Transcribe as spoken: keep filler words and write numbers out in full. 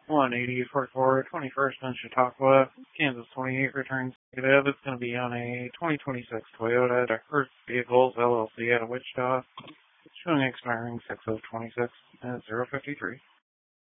one eighty forty-four, twenty-first in Chautauqua, Kansas twenty-eight returns negative. It's going to be on a twenty twenty-six Toyota Earth Vehicles L L C out of Wichita, showing expiring six of twenty-six at zero fifty-three.